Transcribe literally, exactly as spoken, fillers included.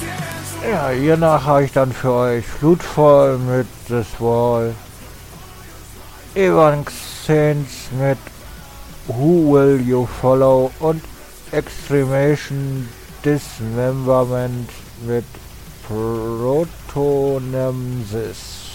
Ja, hiernach habe ich dann für euch Flutvoll mit This Wall, Evanescence mit Who Will You Follow und Extremation Dismemberment mit Protonemesis.